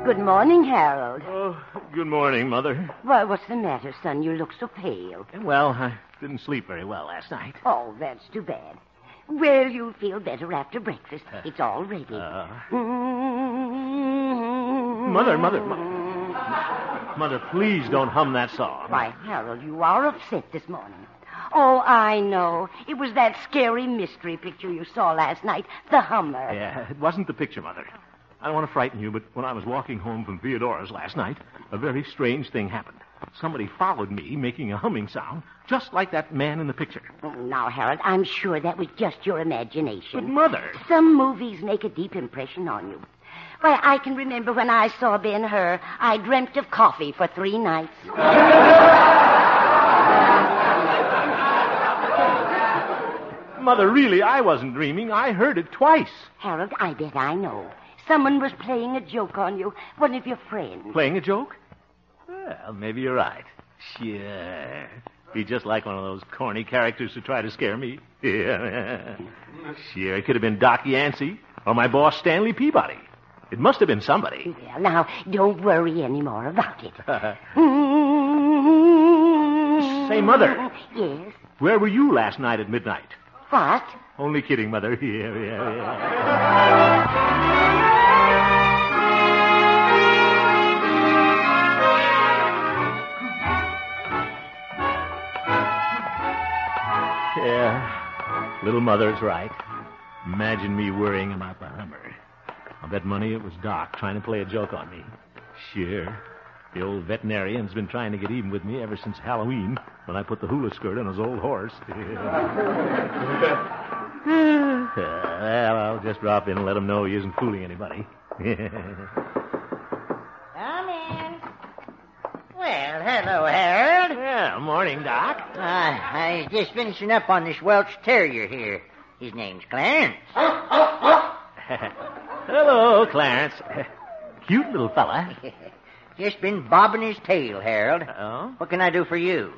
Good morning, Harold. Oh, good morning, Mother. Why, what's the matter, son? You look so pale. Well, I didn't sleep very well last night. Oh, that's too bad. Well, you'll feel better after breakfast. It's all ready. Mother, please don't hum that song. Why, Harold, you are upset this morning. Oh, I know. It was that scary mystery picture you saw last night, the Hummer. Yeah, it wasn't the picture, Mother. I don't want to frighten you, but when I was walking home from Theodora's last night, a very strange thing happened. Somebody followed me, making a humming sound, just like that man in the picture. Oh, now, Harold, I'm sure that was just your imagination. But, Mother... Some movies make a deep impression on you. Why, I can remember when I saw Ben-Hur, I dreamt of coffee for 3 nights. Mother, really, I wasn't dreaming. I heard it twice. Harold, I bet I know. Someone was playing a joke on you, one of your friends. Playing a joke? Well, maybe you're right. Sure. Be just like one of those corny characters who try to scare me. Yeah. Sure, it could have been Doc Yancey or my boss, Stanley Peabody. It must have been somebody. Well, now, don't worry any more about it. Say, Mother. Yes? Where were you last night at midnight? What? Only kidding, Mother. Yeah. Yeah, little Mother's right. Imagine me worrying about the Hummer. I'll bet money it was Doc trying to play a joke on me. Sure. The old veterinarian's been trying to get even with me ever since Halloween, when I put the hula skirt on his old horse. Well, I'll just drop in and let him know he isn't fooling anybody. Come in. Well, hello, Harold. Yeah, morning, Doc. I was just finishing up on this Welsh Terrier here. His name's Clarence. Hello, Clarence. Cute little fella. Just been bobbing his tail, Harold. Oh? What can I do for you?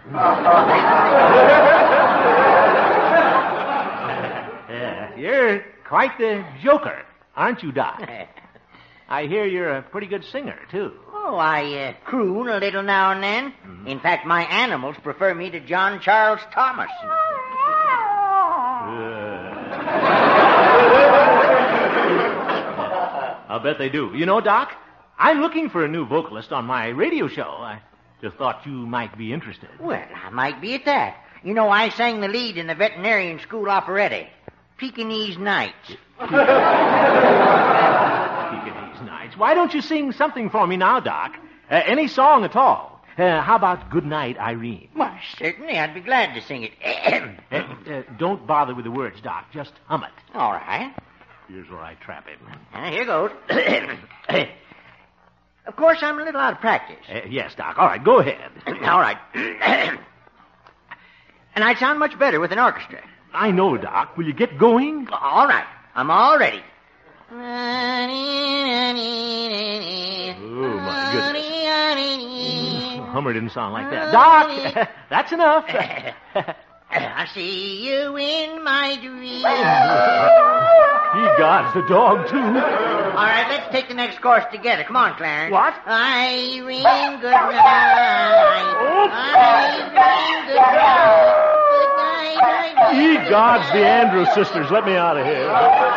You're quite the joker, aren't you, Doc? I hear you're a pretty good singer, too. Oh, I croon a little now and then. Mm-hmm. In fact, my animals prefer me to John Charles Thomas. I'll bet they do. You know, Doc, I'm looking for a new vocalist on my radio show. I just thought you might be interested. Well, I might be at that. You know, I sang the lead in the veterinarian school operetta, Pekingese Nights. Pekingese Nights. Why don't you sing something for me now, Doc? Any song at all. How about Good Night, Irene? Well, certainly, I'd be glad to sing it. Don't bother with the words, Doc. Just hum it. All right. Here's where I trap him. Here goes. Of course, I'm a little out of practice. Yes, Doc. All right, go ahead. All right. And I'd sound much better with an orchestra. I know, Doc. Will you get going? All right. I'm all ready. Oh, my goodness. Hummer didn't sound like that. Doc, that's enough. I see you in my dreams. God's the dog, too. All right, let's take the next chorus together. Come on, Clarence. What? Irene, good night. Oh. Irene, good night. Good night, Irene. God's the Andrews sisters. Let me out of here.